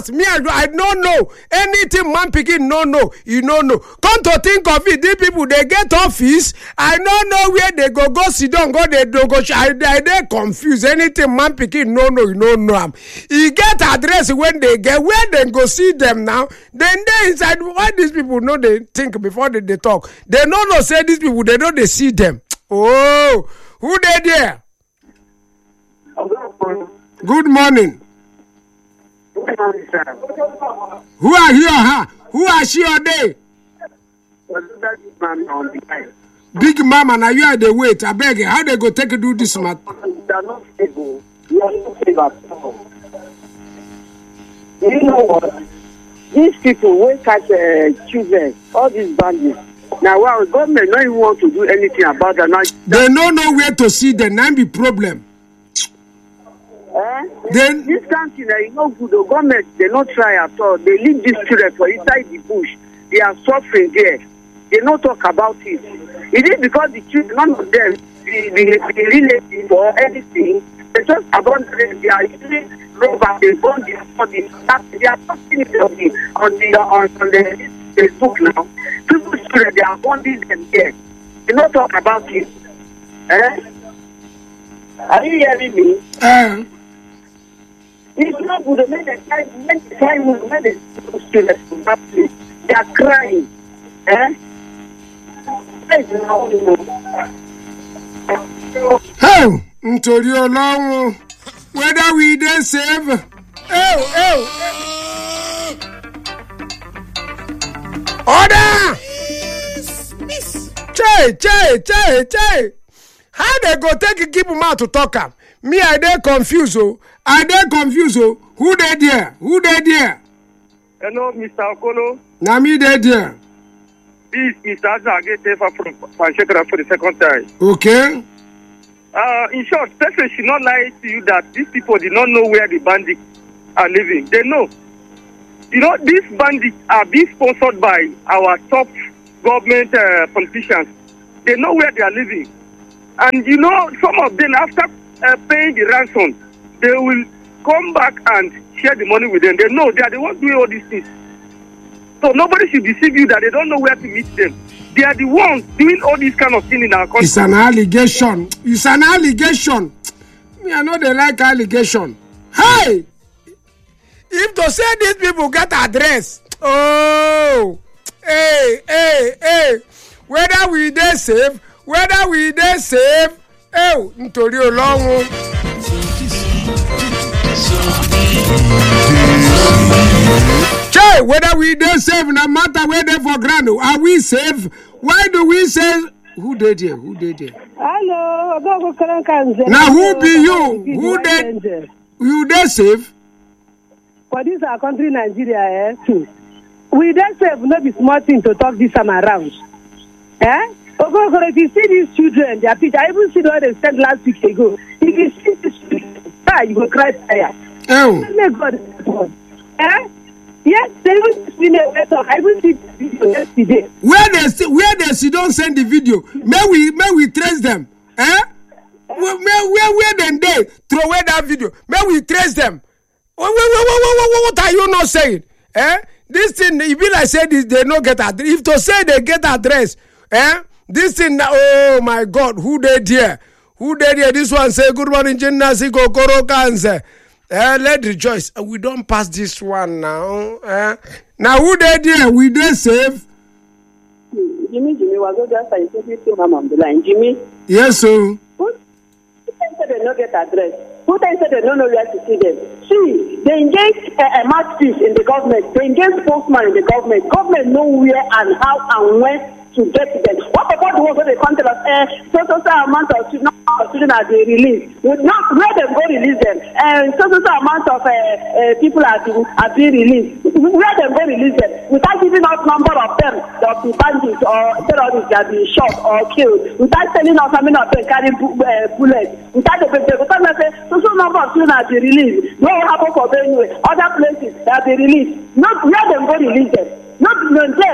house. Me, I don't know anything. Man picking no know. You don't know. Come to think of it, these people they get office. I don't know where they go sit down. Go they don't go. They confused. Anything man picking no know. You don't know. He get address when they get where they go see them now. Then they inside. Why these people know they think before they talk? They don't know say these people. They know they see them. Oh, who they there? Good morning. Good morning, sir. Who are here, huh? Who are she or they? Big mama, now you are the wait. I beg you, how they go take do this matter? They are not stable. You are not stable at all. You know what? These people will catch children, all these bandits. Now, wow, government don't even want to do anything about that. Now, they don't know where to see them. Now be problem. Then this country, you know, good. The government they not try at all. They leave these children for inside the bush. They are suffering there. They not talk about it. It is because the children, none of them, the relative or anything. They just abandon them. They are using rubber. They burn their body. They are posting it on the Facebook now. People's children, they are burning them there. They not talk about it. Are you hearing me? It's not good. When the students they are crying. Oh, Ntori Olongo, whether we then save. Order! Che. How they go take keep him out to talk am? Me, I dey confused. Who they there? Hello, Mr. Okolo. Na me they there. This is Mr. Azagete from Panchekra for the second time. Okay. In short, person should not lie to you that these people did not know where the bandits are living. They know. You know, these bandits are being sponsored by our top government politicians. They know where they are living. And you know, some of them, after paying the ransom, they will come back and share the money with them. They know they are the ones doing all these things. So nobody should deceive you that they don't know where to meet them. They are the ones doing all these kind of things in our country. It's an allegation. Me, I know they like allegation. Hey! If to say these people get address, oh, hey, whether we dey safe, oh, Ntori Olongo. Che, whether we dey safe, no matter where they for ground, are we safe? Why do we say? Who did here? Hello, now who be you? Who did? You dey safe? For this our country, Nigeria, we dey safe. No be small thing to talk this time around. If you see these children, their picture, I even see the one they sent last week ago. If you see these children, you will cry fire. God. Yes, they even see the I even see the video yesterday. Where they don't send the video. May we trace them. Where then they throw away that video? May we trace them? What are you not saying? This thing, if you like say this, they don't get address. If to say they get address, this thing, oh my God, who they there? This one say, good morning, Jinnasi Kokoro Kanse. Let's rejoice. We don't pass this one now. Now who they there? We they save? Jimmy was just saying, Mama on the line. Jimmy? Yes, sir. Who said they don't get address? Who said they don't know where to see them? See, they engage a mouthpiece in the government. They engage spokesman in the government. Government know where and how and when to get to them. What about the ones where they come tell us, so amount of children are being released? Not where they go release them. So amount of people are being released. Where they go release them? Without giving us number of them that be bandits or terrorists that be shot or killed. Without telling us how many of them carry bullets. Without the people, say so number of children are being released. No happen for Benue. Other places that be released. Not where they go release them. Not them.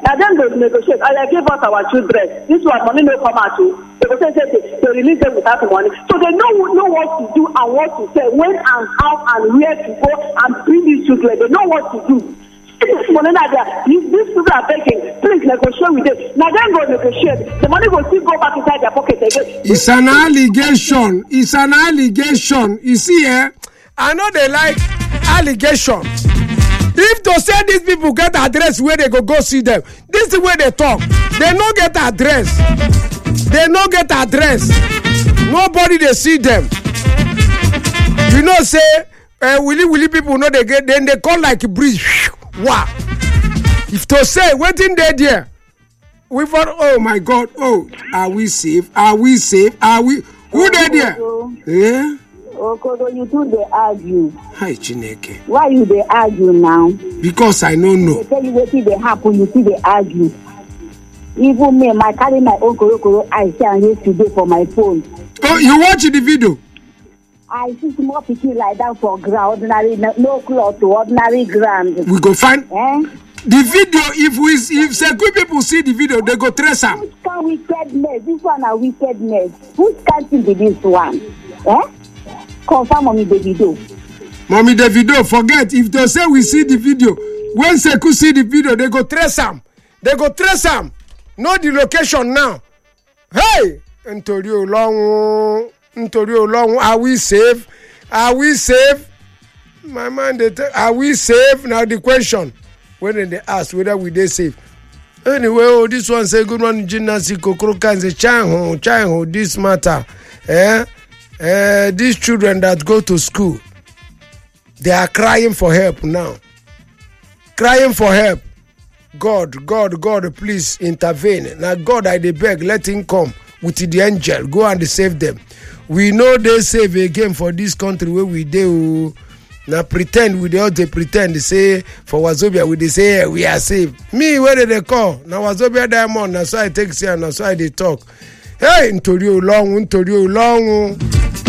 Now then they negotiate. I give us our children. This one money no come out to. They go say they release them without money. So they know what to do and what to say, when and how and where to go and bring these children. They know what to do. This money these people are begging, please negotiate with them. Now then go negotiate. The money will still go back inside their pocket again. It's an allegation. It's an allegation. You see, I know they like allegation. If to say these people get address where they go see them, this is the way they talk. They no get address. They no get address. Nobody they see them. You know, say willy people know they get. Then they call like a breeze. Wow. If to say waiting there, we thought, oh my God, oh, are we safe? Are we safe? Are we? Who they there? Yeah. Okodo, you too they argue. Hi, Chineke. Why you they argue now? Because I don't know. They tell you what they happen, you see they argue. Even me, I carry my own Koro I see and yesterday for my phone. Oh, you watch the video? I see small picking like that for ground, ordinary, no cloth to ordinary ground. We go find the video. If Seku people see the video, they go trace them. Which kind wickedness? This one a wickedness. Who's counting this one? Confirm Mommy Davido. Mommy Davido, forget. If they say we see the video, when Seku see the video, they go trace them. They go trace them. Know the location now. Hey, Ntorio long. Are we safe? Are we safe? My man, are we safe? Now the question, when they ask whether we they safe. Anyway, this one say good morning, gymnastic, Kokoroka, and say Chanho, this matter. These children that go to school, they are crying for help now. Crying for help. God, please intervene. Now, God, I beg, let him come with the angel. Go and save them. We know they save again for this country where we do. Now pretend, we all they pretend. They say for Wazobia, they say yeah, we are safe. Me, where did they call? Now Wazobia Diamond, that's why I take here, that's why they talk. Hey, Ntorio long.